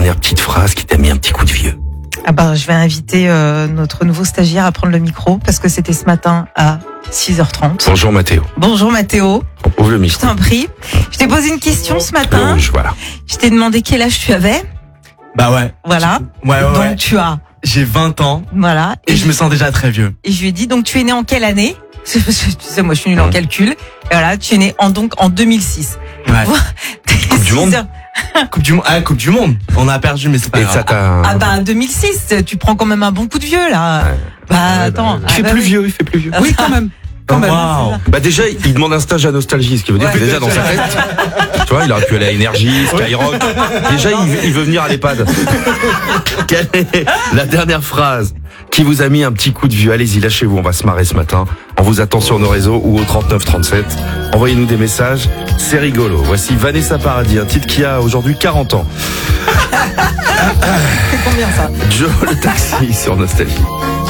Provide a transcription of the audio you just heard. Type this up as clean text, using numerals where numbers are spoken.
dernière petite phrase qui t'a mis un petit coup de vieux? Ah bah, je vais inviter notre nouveau stagiaire à prendre le micro parce que c'était ce matin à 6h30. Bonjour Mathéo. Bonjour Mathéo. Ouvre le Je micro. t'en prie. Je t'ai posé une question ce Le matin. rouge, voilà. Je t'ai demandé quel âge tu avais. Bah ouais. Voilà. Ouais. Donc tu as. J'ai 20 ans Voilà. et je me sens déjà très vieux. Et je lui ai dit, donc tu es né en quelle année? Tu sais, moi je suis nulle en calcul. Et voilà, tu es né en 2006. Ouais. Coupe du monde. Coupe du monde. Ah, Coupe du monde. On a perdu, mais c'est pas Et grave. ça t'a... Ah bah 2006, tu prends quand même un bon coup de vieux là. Bah attends. Il fait plus vieux, il fait plus vieux. Oui quand même. Quand même. Wow. Bah déjà, il demande un stage à Nostalgie, ce qui veut dire Ouais. que déjà dans sa tête, tu vois, il aurait pu aller à Énergie, Skyrock. Déjà, il veut venir à l'EHPAD. Quelle est la dernière phrase qui vous a mis un petit coup de vieux? Allez-y, lâchez-vous, on va se marrer ce matin. On vous attend sur nos réseaux ou au 3937. Envoyez-nous des messages, c'est rigolo. Voici Vanessa Paradis, un titre qui a aujourd'hui 40 ans. C'est combien ça? Joe le taxi sur Nostalgie.